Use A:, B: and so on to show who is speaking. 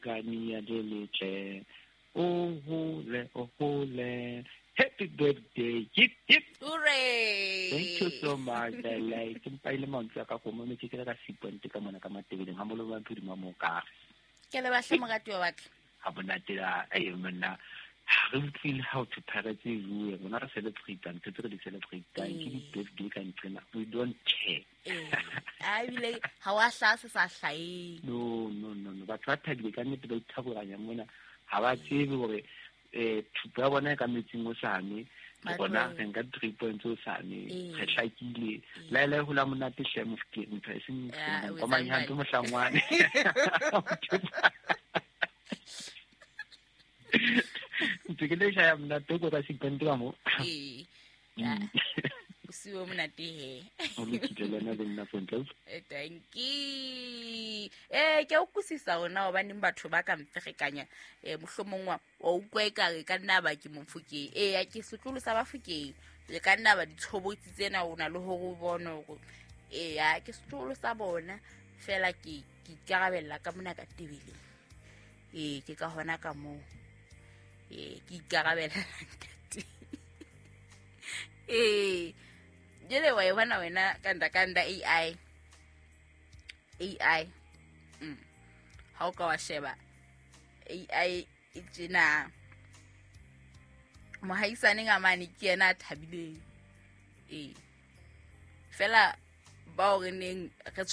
A: molekani ya leletle o hole happy birthday hip hip
B: hooray
A: thank you so much like empa ile mantse ka go mo metse ke ka seponte ka mona ka matebeleng ha molo ba phirima mo ka
B: ke le bahla mogati wa batho
A: ha bona tela monna I don't feel how to parrot you. We're not celebrating. People celebrate. Birthday can we don't care.
B: I believe how I shall say.
A: No. But what I can do to tell you, Mona, how I tell you, to go on a meeting with Sami, Mona, and get 3 points to Sami, Hashaki, Lala Hulamana, the shame of getting person, come on, hand to someone. Because I am not to go to Sipendramo.
B: See woman at the thank you. Ke o kusisa ona ba nimba thoba ka mfegekanya mohlomongwa o kweka ka nna ba ke mfuke a ke setlolo sa bafukeng le ka nna ba ditshobotsi tsena ona le ho go bona go a ke setlolo sa bona fela ke ikarabella ka mona ka tebele ke ka hona ka mo ke ikarabella jele wa yona wena kanda AI how ka wa sheba AI itsena mohaisane ngamane ke yena thabile fela ba o re neng